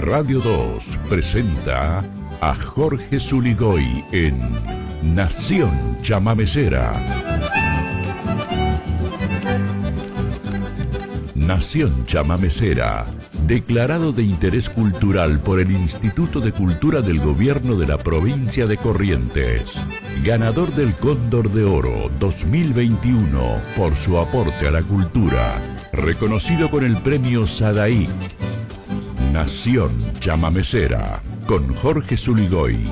Radio 2 presenta a Jorge Zuligoy en Nación Chamamecera. Nación Chamamecera, declarado de interés cultural por el Instituto de Cultura del Gobierno de la Provincia de Corrientes. Ganador del Cóndor de Oro 2021 por su aporte a la cultura. Reconocido con el premio Sadaic. Nación Chamamecera, con Jorge Zuligoy.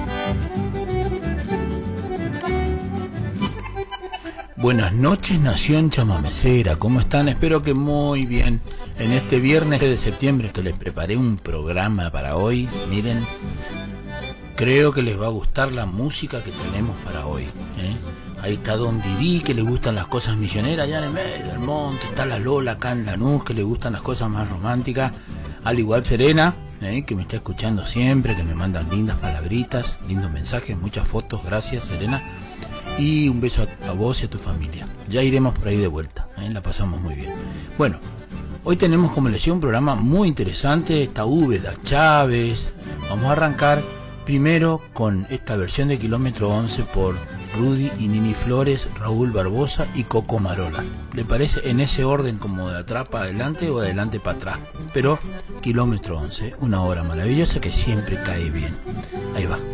Buenas noches, Nación Chamamecera, ¿cómo están? Espero que muy bien. En este viernes de septiembre que les preparé un programa para hoy, miren, creo que les va a gustar la música que tenemos para hoy, Ahí está Don Didi, que le gustan las cosas misioneras, allá en el medio del monte. Está la Lola acá en Lanús, que le gustan las cosas más románticas. Al igual Serena, que me está escuchando siempre, que me mandan lindas palabritas, lindos mensajes, muchas fotos. Gracias, Serena. Y un beso a vos y a tu familia. Ya iremos por ahí de vuelta, la pasamos muy bien. Bueno, hoy tenemos, como les decía, un programa muy interesante. Está Úbeda Chávez. Vamos a arrancar primero con esta versión de Kilómetro 11 por Rudy y Nini Flores, Raúl Barbosa y Coco Marola. ¿Le parece en ese orden, como de atrás para adelante o de adelante para atrás? Pero Kilómetro 11, una obra maravillosa que siempre cae bien. Ahí va.